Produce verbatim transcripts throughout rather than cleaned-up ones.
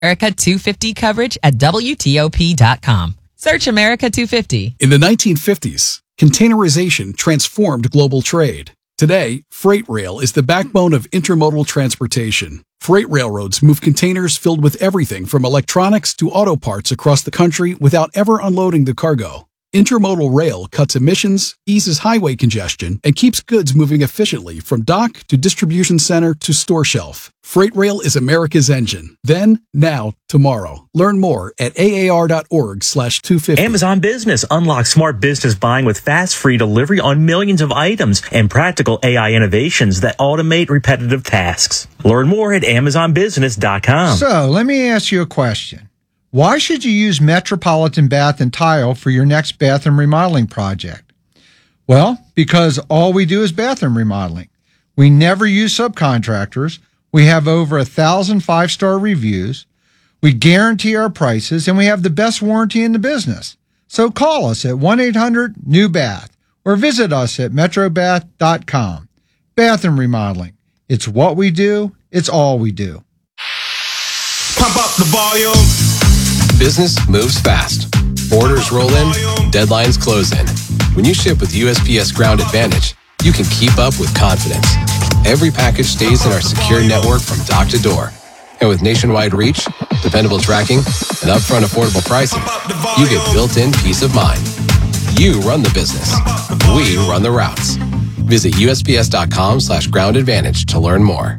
America two fifty coverage at W T O P dot com. Search America two fifty. In the nineteen fifties, containerization transformed global trade. Today, freight rail is the backbone of intermodal transportation. Freight railroads move containers filled with everything from electronics to auto parts across the country without ever unloading the cargo. Intermodal rail cuts emissions, eases highway congestion, and keeps goods moving efficiently from dock to distribution center to store shelf. Freight rail is America's engine. Then, now, tomorrow. Learn more at A A R dot org slash two fifty. Amazon Business. Unlock smart business buying with fast, free delivery on millions of items and practical A I innovations that automate repetitive tasks. Learn more at Amazon Business dot com. So, let me ask you a question. Why should you use Metropolitan Bath and Tile for your next bathroom remodeling project? Well, because all we do is bathroom remodeling. We never use subcontractors. We have over a thousand five-star reviews. We guarantee our prices, and we have the best warranty in the business. So call us at one eight hundred new bath or visit us at metro bath dot com. Bathroom remodeling. It's what we do. It's all we do. Pump up the volume. Business moves fast. Orders roll in, deadlines close in. When you ship with U S P S Ground Advantage, you can keep up with confidence. Every package stays in our secure network from dock to door. And with nationwide reach, dependable tracking, and upfront affordable pricing, you get built-in peace of mind. You run the business. We run the routes. Visit U S P S dot com slash ground advantage to learn more.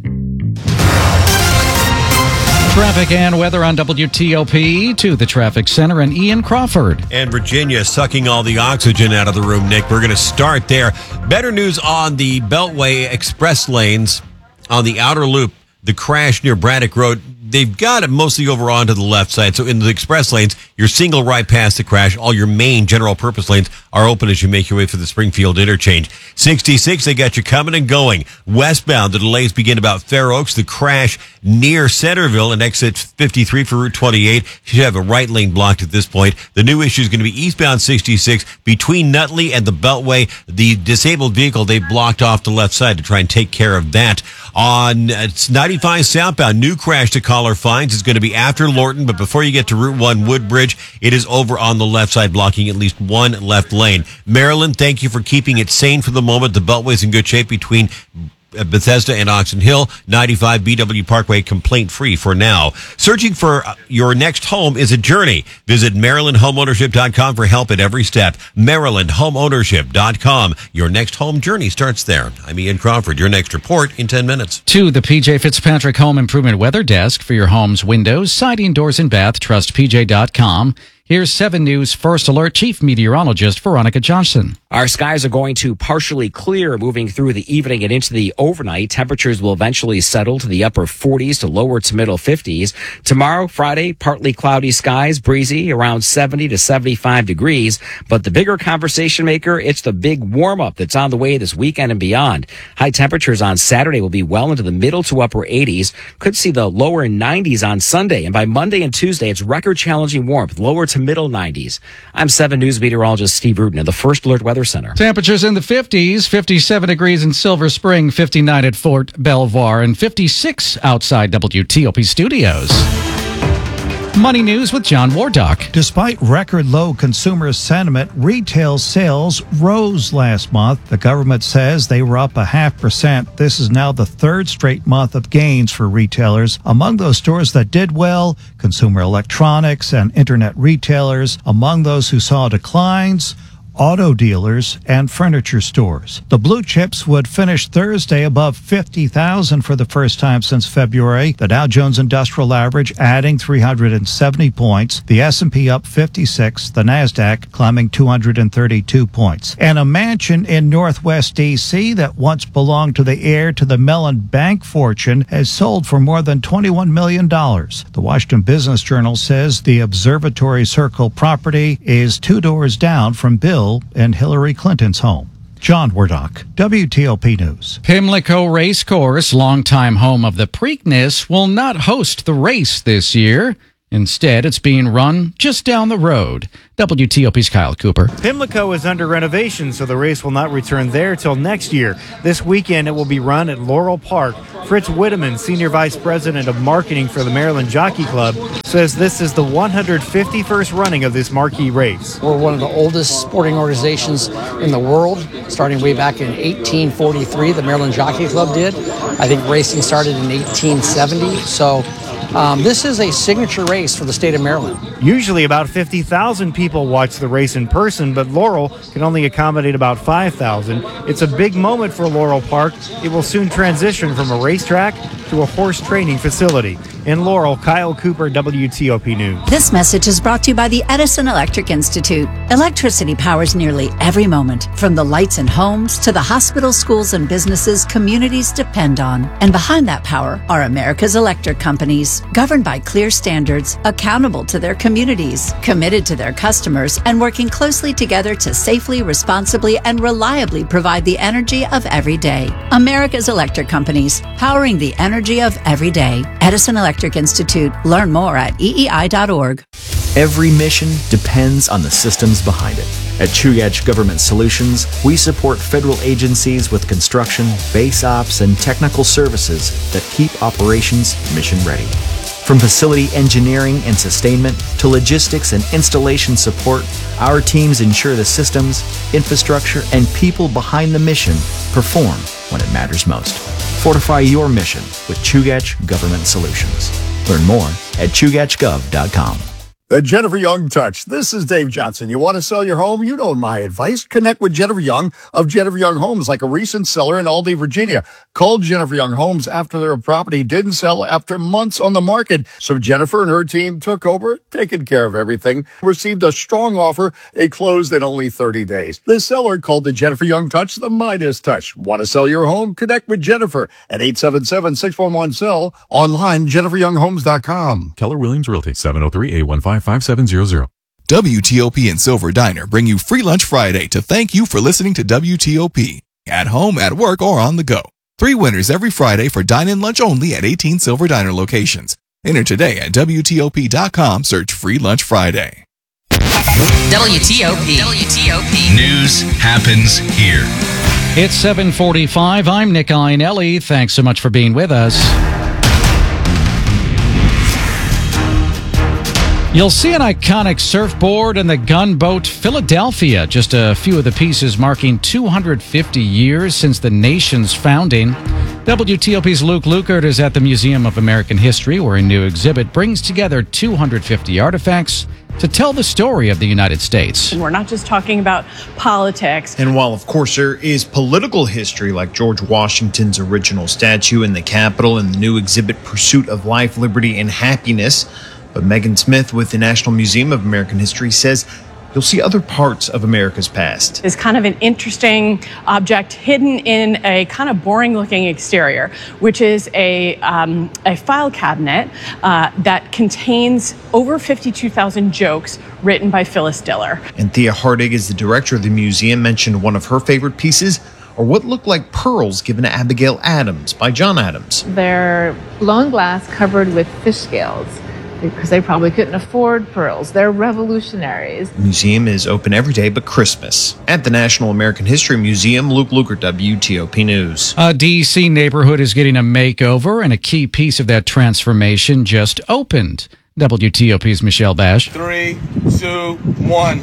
Traffic and weather on W T O P to the traffic center and Ian Crawford. And Virginia sucking all the oxygen out of the room, Nick. We're going to start there. Better news on the Beltway express lanes on the outer loop. The crash near Braddock Road, they've got it mostly over onto the left side. So in the express lanes, your single right past the crash, all your main general purpose lanes are open as you make your way for the Springfield interchange. sixty-six, they got you coming and going. Westbound, the delays begin about Fair Oaks. The crash near Centerville and exit fifty-three for Route twenty-eight. You should have a right lane blocked at this point. The new issue is going to be eastbound sixty-six between Nutley and the Beltway. The disabled vehicle, they blocked off the left side to try and take care of that. On uh, ninety-five southbound, new crash to Collar Fines is going to be after Lorton, but before you get to Route one Woodbridge, it is over on the left side, blocking at least one left lane. Maryland, thank you for keeping it sane for the moment. The Beltway's in good shape between Bethesda and Oxon Hill. ninety-five B W Parkway complaint-free for now. Searching for your next home is a journey. Visit Maryland Home Ownership dot com for help at every step. Maryland Home Ownership dot com. Your next home journey starts there. I'm Ian Crawford. Your next report in ten minutes. To the P J Fitzpatrick Home Improvement Weather Desk for your home's windows, siding, doors, and bath. Trust P J dot com. Here's seven News First Alert Chief Meteorologist Veronica Johnson. Our skies are going to partially clear moving through the evening and into the overnight. Temperatures will eventually settle to the upper forties to lower to middle fifties. Tomorrow, Friday, partly cloudy skies, breezy, around seventy to seventy-five degrees. But the bigger conversation maker, it's the big warm-up that's on the way this weekend and beyond. High temperatures on Saturday will be well into the middle to upper eighties. Could see the lower nineties on Sunday. And by Monday and Tuesday, it's record-challenging warmth, lower to middle nineties. I'm seven News meteorologist Steve Rudin of the First Alert Weather Center. Temperatures in the fifties, fifty-seven degrees in Silver Spring, fifty-nine at Fort Belvoir, and fifty-six outside W T O P studios. Money News with John Wardock. Despite record low consumer sentiment, retail sales rose last month. The government says they were up a half percent. This is now the third straight month of gains for retailers. Among those stores that did well, consumer electronics and internet retailers. Among those who saw declines, auto dealers, and furniture stores. The blue chips would finish Thursday above fifty thousand for the first time since February. The Dow Jones Industrial Average adding three hundred seventy points. The S and P up fifty-six. The NASDAQ climbing two hundred thirty-two points. And a mansion in Northwest D C that once belonged to the heir to the Mellon Bank fortune has sold for more than twenty-one million dollars. The Washington Business Journal says the Observatory Circle property is two doors down from Bill and Hillary Clinton's home. John Wardock, W T O P News. Pimlico Racecourse, longtime home of the Preakness, will not host the race this year. Instead, it's being run just down the road. W T O P's Kyle Cooper. Pimlico is under renovation, so the race will not return there till next year. This weekend, it will be run at Laurel Park. Fritz Witteman, Senior Vice President of Marketing for the Maryland Jockey Club, says this is the one hundred fifty-first running of this marquee race. We're one of the oldest sporting organizations in the world, starting way back in eighteen forty-three. The Maryland Jockey Club did. I think racing started in eighteen seventy, so Um, this is a signature race for the state of Maryland. Usually about fifty thousand people watch the race in person, but Laurel can only accommodate about five thousand. It's a big moment for Laurel Park. It will soon transition from a racetrack to a horse training facility. In Laurel, Kyle Cooper, W T O P News. This message is brought to you by the Edison Electric Institute. Electricity powers nearly every moment, from the lights in homes to the hospitals, schools, and businesses communities depend on. And behind that power are America's electric companies, governed by clear standards, accountable to their communities, committed to their customers, and working closely together to safely, responsibly, and reliably provide the energy of every day. America's electric companies, powering the energy of every day. Edison Electric Institute. Learn more at E E I dot org. Every mission depends on the systems behind it. At Chugach Government Solutions, we support federal agencies with construction, base ops, and technical services that keep operations mission ready. From facility engineering and sustainment to logistics and installation support, our teams ensure the systems, infrastructure, and people behind the mission perform when it matters most. Fortify your mission with Chugach Government Solutions. Learn more at chugach gov dot com. The Jennifer Young Touch. This is Dave Johnson. You want to sell your home? You know my advice. Connect with Jennifer Young of Jennifer Young Homes, like a recent seller in Aldie, Virginia. Called Jennifer Young Homes after their property didn't sell after months on the market. So Jennifer and her team took over, taking care of everything, received a strong offer. They closed in only thirty days. The seller called the Jennifer Young Touch the Midas Touch. Want to sell your home? Connect with Jennifer at eight seven seven, six one one, S E L L. Online, jennifer young homes dot com. Keller Williams Realty, seven oh three, eight one five, five seven zero zero. W T O P and Silver Diner bring you Free Lunch Friday to thank you for listening to W T O P. At home, at work, or on the go. Three winners every Friday for dine-in lunch only at eighteen Silver Diner locations. Enter today at W T O P dot com. Search Free Lunch Friday. W T O P. W T O P. News happens here. It's seven forty-five. I'm Nick Iannelli. Thanks so much for being with us. You'll see an iconic surfboard in the gunboat Philadelphia. Just a few of the pieces marking two hundred fifty years since the nation's founding. W T O P's Luke Lukert is at the Museum of American History, where a new exhibit brings together two hundred fifty artifacts to tell the story of the United States. And we're not just talking about politics. And while, of course, there is political history, like George Washington's original statue in the Capitol and the new exhibit Pursuit of Life, Liberty, and Happiness, but Megan Smith with the National Museum of American History says you'll see other parts of America's past. It's kind of an interesting object hidden in a kind of boring looking exterior, which is a, um, a file cabinet uh, that contains over fifty-two thousand jokes written by Phyllis Diller. And Thea Hardig is the director of the museum, mentioned one of her favorite pieces are what looked like pearls given to Abigail Adams by John Adams. They're blown glass covered with fish scales, because they probably couldn't afford pearls. They're revolutionaries. The museum is open every day but Christmas. At the National American History Museum, Luke Lukert, W T O P News. A D C neighborhood is getting a makeover, and a key piece of that transformation just opened. W T O P's Michelle Bash. Three, two, one.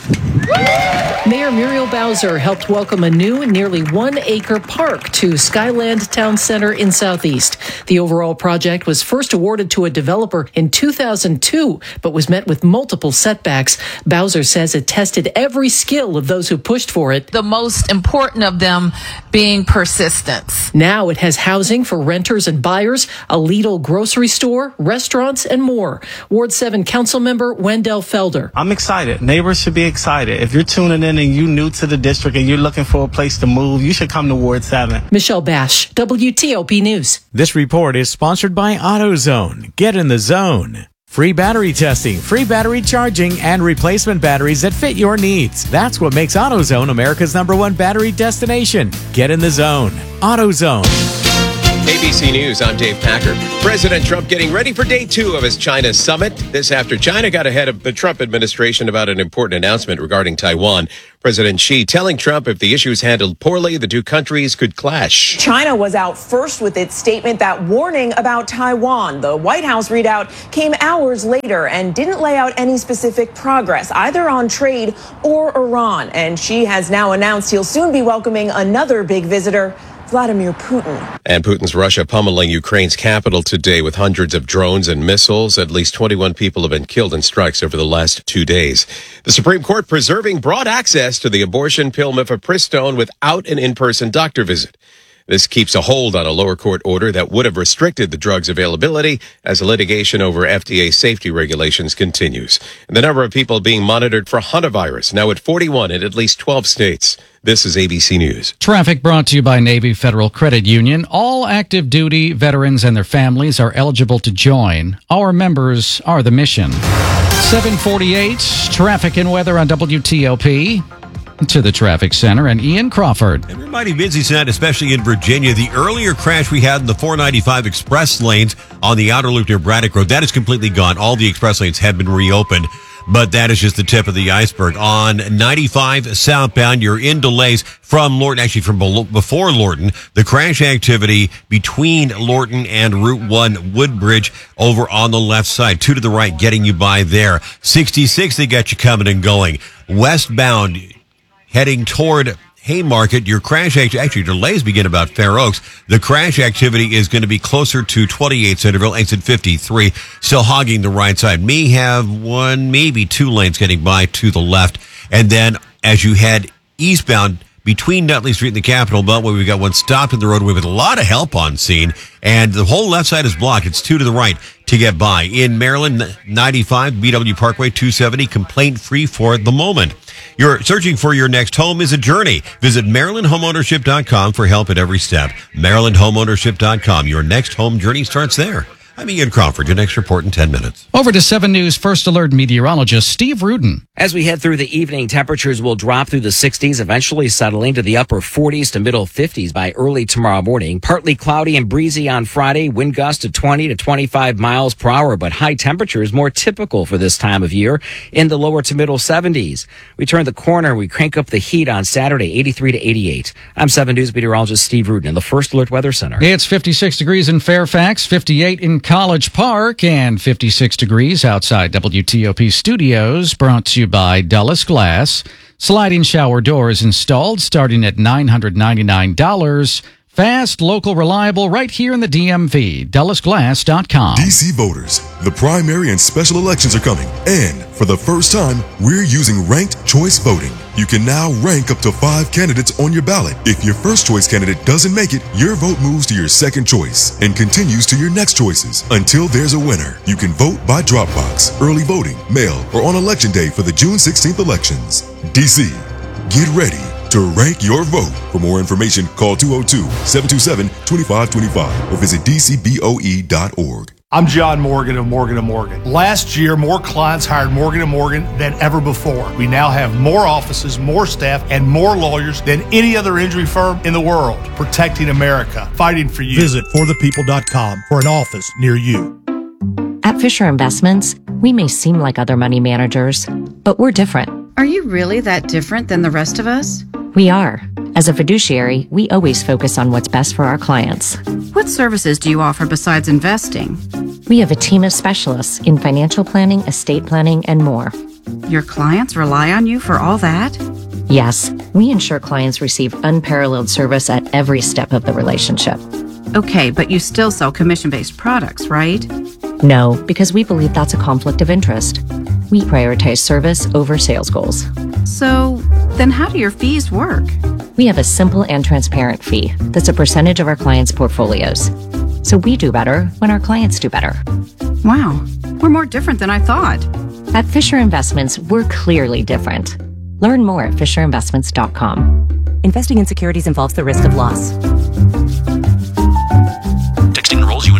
Mayor Muriel Bowser helped welcome a new nearly one-acre park to Skyland Town Center in Southeast. The overall project was first awarded to a developer in two thousand two, but was met with multiple setbacks. Bowser says it tested every skill of those who pushed for it. The most important of them being persistence. Now it has housing for renters and buyers, a Lidl grocery store, restaurants, and more. Ward seven Councilmember Wendell Felder. I'm excited. Neighbors should be excited. If you're tuning in and you're new to the district and you're looking for a place to move, you should come to Ward seven. Michelle Bash, W T O P News. This report is sponsored by AutoZone. Get in the zone. Free battery testing, free battery charging, and replacement batteries that fit your needs. That's what makes AutoZone America's number one battery destination. Get in the zone. AutoZone. A B C News, I'm Dave Packer. President Trump getting ready for day two of his China summit. This after China got ahead of the Trump administration about an important announcement regarding Taiwan. President Xi telling Trump if the issue is handled poorly, the two countries could clash. China was out first with its statement that warning about Taiwan. The White House readout came hours later and didn't lay out any specific progress, either on trade or Iran. And Xi has now announced he'll soon be welcoming another big visitor, Vladimir Putin. And Putin's Russia pummeling Ukraine's capital today with hundreds of drones and missiles. At least twenty-one people have been killed in strikes over the last two days. The Supreme Court preserving broad access to the abortion pill mifepristone without an in-person doctor visit. This keeps a hold on a lower court order that would have restricted the drug's availability as litigation over F D A safety regulations continues. And the number of people being monitored for hantavirus now at forty-one in at least twelve states. This is A B C News. Traffic brought to you by Navy Federal Credit Union. All active duty veterans and their families are eligible to join. Our members are the mission. seven forty-eight, traffic and weather on W T O P. To the traffic center and Ian Crawford. And we're mighty busy tonight, especially in Virginia. The earlier crash we had in the four ninety-five express lanes on the outer loop near Braddock Road, that is completely gone. All the express lanes have been reopened. But that is just the tip of the iceberg. On ninety-five southbound, you're in delays from Lorton, actually from below, before Lorton. The crash activity between Lorton and Route one Woodbridge over on the left side. Two to the right, getting you by there. sixty-six, they got you coming and going. Westbound, heading toward Haymarket, your crash act- actually delays begin about Fair Oaks. The crash activity is going to be closer to twenty-eight Centerville, exit fifty-three, still hogging the right side. May have one, maybe two lanes getting by to the left. And then as you head eastbound between Nutley Street and the Capitol Beltway, we've got one stopped in the roadway with a lot of help on scene. And the whole left side is blocked. It's two to the right to get by. In Maryland, ninety-five, B W Parkway, two seventy, complaint free for the moment. You're searching for your next home is a journey. Visit Maryland Homeownership dot com for help at every step. Maryland Homeownership dot com. Your next home journey starts there. I'm Ian Crawford. Your next report in ten minutes. Over to seven News First Alert meteorologist Steve Rudin. As we head through the evening, temperatures will drop through the sixties, eventually settling to the upper forties to middle fifties by early tomorrow morning. Partly cloudy and breezy on Friday, wind gusts of twenty to twenty-five miles per hour, but high temperatures more typical for this time of year in the lower to middle seventies. We turn the corner, we crank up the heat on Saturday, eighty-three to eighty-eight. I'm seven News meteorologist Steve Rudin in the First Alert Weather Center. It's fifty-six degrees in Fairfax, fifty-eight in College Park, and fifty-six degrees outside W T O P studios, brought to you by Dulles Glass. Sliding shower doors installed starting at nine hundred ninety-nine dollars. Fast, local, reliable, right here in the D M V. Dulles Glass dot com. D C voters, the primary and special elections are coming. And for the first time, we're using ranked choice voting. You can now rank up to five candidates on your ballot. If your first choice candidate doesn't make it, your vote moves to your second choice and continues to your next choices until there's a winner. You can vote by drop box, early voting, mail, or on election day for the June sixteenth elections. D C, get ready to rank your vote. For more information, call two oh two, seven two seven, two five two five or visit d c b o e dot org. I'm John Morgan of Morgan and Morgan. Last year, more clients hired Morgan and Morgan than ever before. We now have more offices, more staff, and more lawyers than any other injury firm in the world, protecting America, fighting for you. Visit for the people dot com for an office near you. At Fisher Investments, we may seem like other money managers, but we're different. Are you really that different than the rest of us? We are. As a fiduciary, we always focus on what's best for our clients. What services do you offer besides investing? We have a team of specialists in financial planning, estate planning, and more. Your clients rely on you for all that? Yes, we ensure clients receive unparalleled service at every step of the relationship. Okay, but you still sell commission-based products, right? No, because we believe that's a conflict of interest. We prioritize service over sales goals. So, then how do your fees work? We have a simple and transparent fee that's a percentage of our clients' portfolios. So we do better when our clients do better. Wow, we're more different than I thought. At Fisher Investments, we're clearly different. Learn more at fisher investments dot com. Investing in securities involves the risk of loss. Texting enrolls you in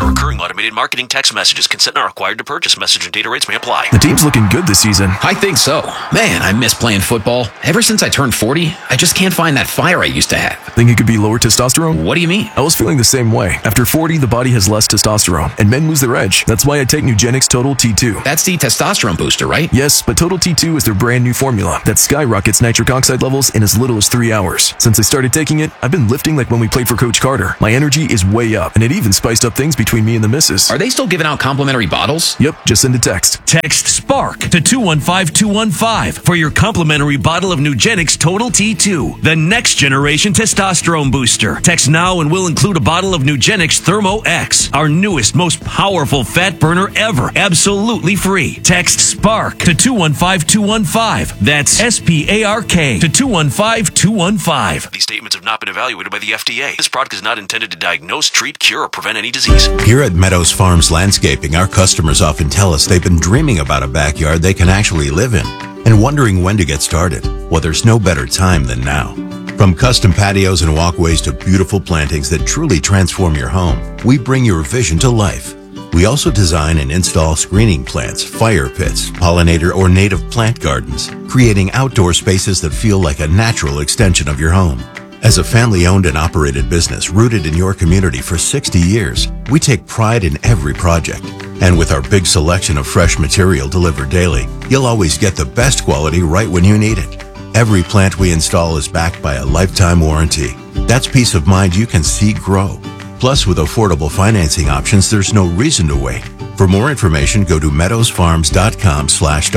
Recurring automated marketing text messages. Consent not required to purchase. Message and data rates may apply. The team's looking good this season. I think so. Man, I miss playing football. Ever since I turned forty, I just can't find that fire I used to have. Think it could be lower testosterone? What do you mean? I was feeling the same way. After forty, the body has less testosterone, and men lose their edge. That's why I take Nugenix Total T two. That's the testosterone booster, right? Yes, but Total T two is their brand new formula that skyrockets nitric oxide levels in as little as three hours. Since I started taking it, I've been lifting like when we played for Coach Carter. My energy is way up, and it even spiced up things between me and the missus. Are they still giving out complimentary bottles? Yep, just send a text. Text SPARK to two one five two one five for your complimentary bottle of Nugenix Total T two, the next generation testosterone booster. Text now and we'll include a bottle of Nugenix Thermo X, our newest, most powerful fat burner ever, absolutely free. Text SPARK to two one five two one five. That's S P A R K to two one five two one five. These statements have not been evaluated by the F D A. This product is not intended to diagnose, treat, cure, or prevent any disease. Here at Meadows Farms Landscaping, our customers often tell us they've been dreaming about a backyard they can actually live in and wondering when to get started. Well, there's no better time than now. From custom patios and walkways to beautiful plantings that truly transform your home, we bring your vision to life. We also design and install screening plants, fire pits, pollinator or native plant gardens, creating outdoor spaces that feel like a natural extension of your home. As a family-owned and operated business rooted in your community for sixty years, we take pride in every project. And with our big selection of fresh material delivered daily, you'll always get the best quality right when you need it. Every plant we install is backed by a lifetime warranty. That's peace of mind you can see grow. Plus, with affordable financing options, there's no reason to wait. For more information, go to meadowsfarms.com slash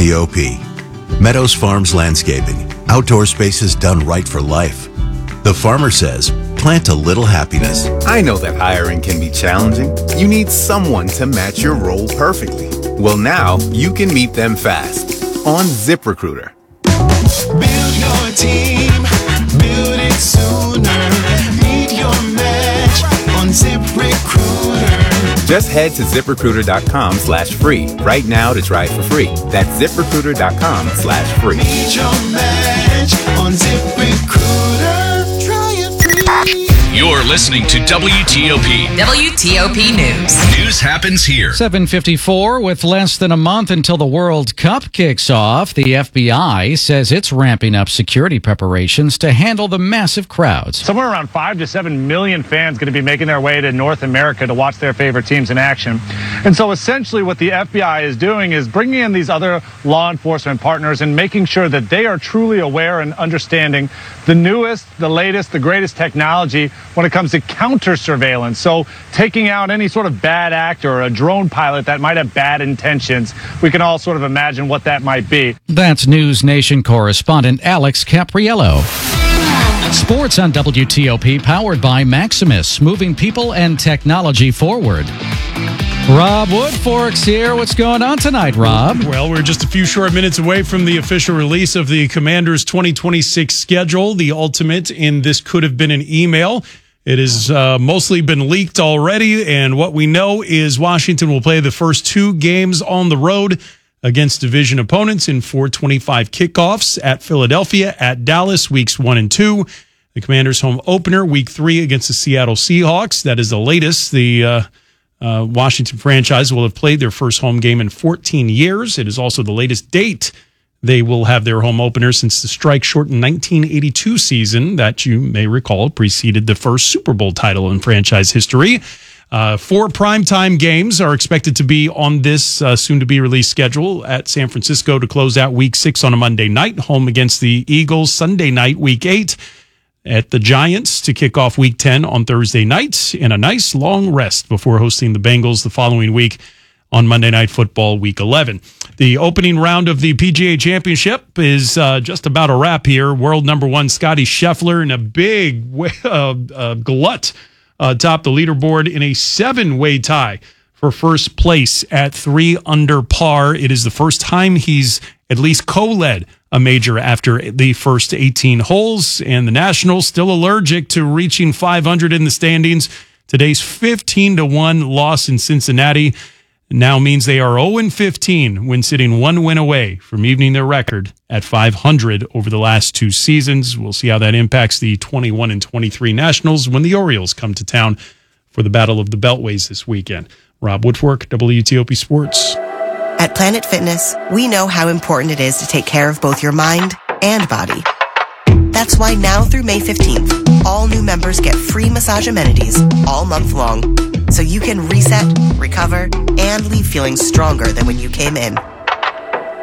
WTOP. Meadows Farms Landscaping. Outdoor spaces done right for life. The farmer says, plant a little happiness. I know that hiring can be challenging. You need someone to match your role perfectly. Well, now you can meet them fast on ZipRecruiter. Build your team, build it sooner. Meet your match on ZipRecruiter. Just head to ZipRecruiter.com slash free right now to try it for free. That's ZipRecruiter.com slash free. Meet your match on ZipRecruiter. Try it free. You're listening to W T O P. W T O P News. News happens here. seven fifty-four, with less than a month until the World Cup kicks off, the F B I says it's ramping up security preparations to handle the massive crowds. Somewhere around five to seven million fans going to be making their way to North America to watch their favorite teams in action. And so essentially what the F B I is doing is bringing in these other law enforcement partners and making sure that they are truly aware and understanding the newest, the latest, the greatest technology when it comes to counter surveillance. So taking out any sort of bad actor or a drone pilot that might have bad intentions. We can all sort of imagine what that might be. That's News Nation correspondent Alex Capriello. Sports on W T O P, powered by Maximus, moving people and technology forward. Rob Woodforks here. What's going on tonight, Rob? Well, we're just a few short minutes away from the official release of the Commanders' twenty twenty-six schedule, the ultimate in This Could Have Been an Email. It has uh, mostly been leaked already, and what we know is Washington will play the first two games on the road against division opponents in four twenty-five kickoffs at Philadelphia, at Dallas, weeks one and two. The Commanders' home opener, week three, against the Seattle Seahawks. That is the latest. The uh, uh, Washington franchise will have played their first home game in fourteen years. It is also the latest date they will have their home opener since the strike-shortened nineteen eighty-two season that you may recall preceded the first Super Bowl title in franchise history. Uh, four primetime games are expected to be on this uh, soon-to-be-released schedule at San Francisco to close out Week six on a Monday night, home against the Eagles Sunday night, Week eight, at the Giants to kick off Week ten on Thursday night, and a nice long rest before hosting the Bengals the following week on Monday Night Football, Week eleven. The opening round of the P G A Championship is uh, just about a wrap here. World number one Scotty Scheffler in a big uh, uh, glut uh, topped the leaderboard in a seven-way tie for first place at three under par. It is the first time he's at least co-led a major after the first eighteen holes, and the Nationals still allergic to reaching five hundred in the standings. Today's fifteen to one loss in Cincinnati now means they are oh and fifteen when sitting one win away from evening their record at five hundred over the last two seasons. We'll see how that impacts the twenty-one and twenty-three Nationals when the Orioles come to town for the Battle of the Beltways this weekend. Rob Woodfork, W T O P Sports. At Planet Fitness, we know how important it is to take care of both your mind and body. That's why now through May fifteenth, all new members get free massage amenities all month long, so you can reset, recover, and leave feeling stronger than when you came in.